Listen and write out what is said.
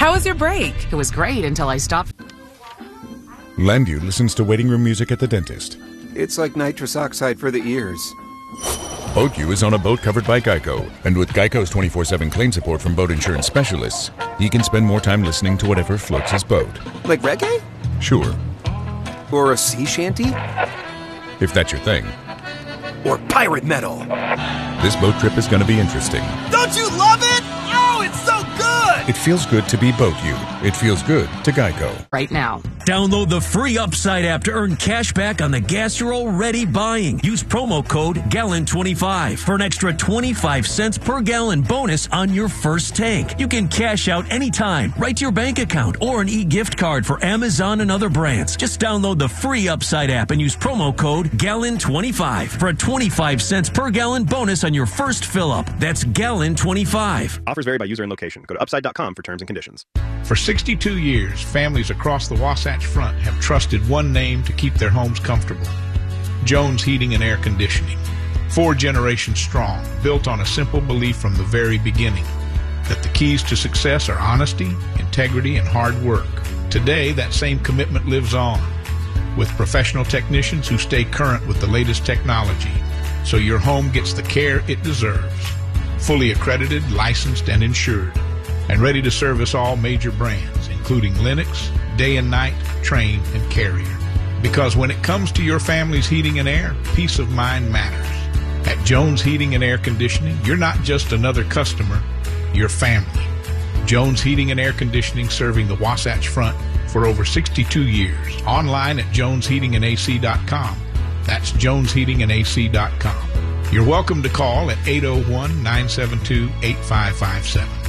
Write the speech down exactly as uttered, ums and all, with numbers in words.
How was your break? It was great until I stopped. Landu listens to waiting room music at the dentist. It's like nitrous oxide for the ears. BoatU is on a boat covered by Geico, and with Geico's twenty-four seven claim support from boat insurance specialists, he can spend more time listening to whatever floats his boat. Like reggae? Sure. Or a sea shanty? If that's your thing. Or pirate metal? This boat trip is going to be interesting. Don't you love it? Oh, it's so good! It feels good to be BoatU. It feels good to Geico. Right now. Download the free Upside app to earn cash back on the gas you're already buying. Use promo code gallon twenty-five for an extra twenty-five cents per gallon bonus on your first tank. You can cash out anytime, right to your bank account, or an e-gift card for Amazon and other brands. Just download the free Upside app and use promo code gallon twenty-five for a twenty-five cents per gallon bonus on your first fill-up. That's gallon twenty-five. Offers vary by user and location. Go to upside dot com for terms and conditions. For sixty-two years, families across the Wasatch Front have trusted one name to keep their homes comfortable: Jones Heating and Air Conditioning. Four generations strong, built on a simple belief from the very beginning that the keys to success are honesty, integrity, and hard work. Today, that same commitment lives on, with professional technicians who stay current with the latest technology, so your home gets the care it deserves. Fully accredited, licensed, and insured, and ready to service all major brands, including Lennox, Day and Night, Train, and Carrier. Because when it comes to your family's heating and air, peace of mind matters. At Jones Heating and Air Conditioning, you're not just another customer, you're family. Jones Heating and Air Conditioning, serving the Wasatch Front for over sixty-two years. Online at jones heating and a c dot com. That's jones heating and a c dot com. You're welcome to call at eight oh one, nine seven two, eight five five seven.